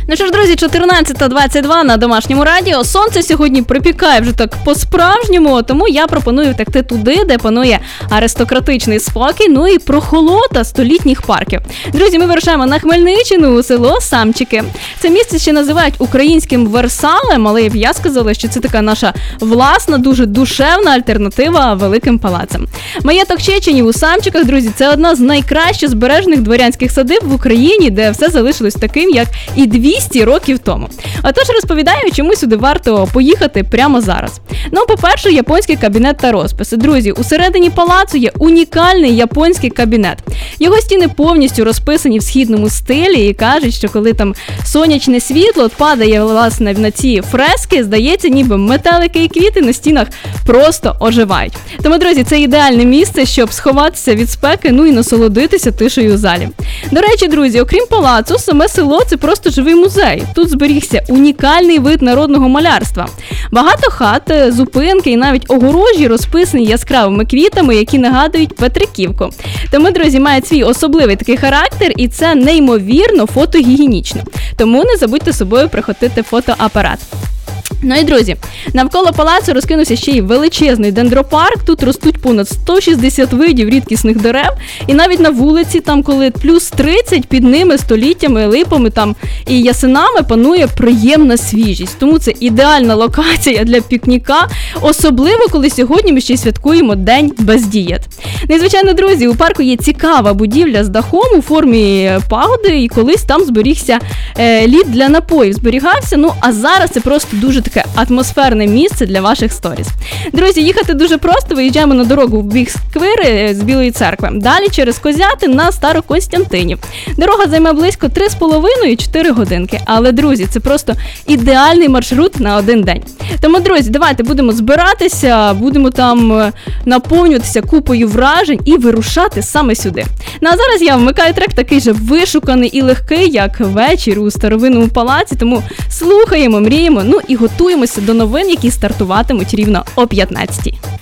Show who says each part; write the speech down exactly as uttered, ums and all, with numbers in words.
Speaker 1: Ну що ж, друзі, чотирнадцята двадцять два на Домашньому радіо. Сонце сьогодні припікає вже так по-справжньому, тому я пропоную втекти туди, де панує аристократичний спокій, ну і прохолода столітніх парків. Друзі, ми вирушаємо на Хмельниччину у село Самчики. Це місце ще називають українським Версалем, але я б я сказала, що це така наша власна, дуже душевна альтернатива великим палацам. Маєток Чеченів у Самчиках, друзі, це одна з найкраще збережених дворянських садиб в Україні, де все залишилось таким, як і двісті років тому. Отож, розповідаю, чому сюди варто поїхати прямо зараз. Ну, по-перше, японський кабінет та розписи. Друзі, усередині палацу є унікальний японський кабінет. Його стіни повністю розписані в східному стилі і кажуть, що коли там сонячне світло падає, власне, на ці фрески, здається, ніби метелики і квіти на стінах просто оживають. Тому, друзі, це ідеальне місце, щоб сховатися від спеки, ну і насолодитися тишею у залі. До речі, друзі, окрім палацу, саме село – це просто живий музей. Тут зберігся унікальний вид народного малярства. Багато хат, зупинки і навіть огорожі розписані яскравими квітами, які нагадують Петриківку. Тому, друзі, мають свій особливий такий характер, і це неймовірно фотогігієнічно. Тому не забудьте з собою прихватити фотоапарат. Ну і, друзі, навколо палацу розкинувся ще й величезний дендропарк. Тут ростуть понад сто шістдесят видів рідкісних дерев. І навіть на вулиці, там коли плюс тридцять, під ними століттями, липами там і ясенами панує приємна свіжість. Тому це ідеальна локація для пікніка, особливо коли сьогодні ми ще й святкуємо День без дієт. Ну і, звичайно, друзі, у парку є цікава будівля з дахом у формі пагоди, і колись там зберігся е, лід для напоїв. Зберігався, ну а зараз це просто дуже таке атмосферне місце для ваших сторіс. Друзі, їхати дуже просто. Виїжджаємо на дорогу в бік Сквири з Білої церкви. Далі через Козятин на Старокостянтинів. Дорога займе близько три з половиною - чотири годинки. Але, друзі, це просто ідеальний маршрут на один день. Тому, друзі, давайте будемо збиратися, будемо там наповнюватися купою вражень і вирушати саме сюди. Ну а зараз я вмикаю трек такий же вишуканий і легкий, як вечір у старовинному палаці, тому слухаємо, мріємо, ну і готуємося до новин, які стартуватимуть рівно о п'ятнадцятій.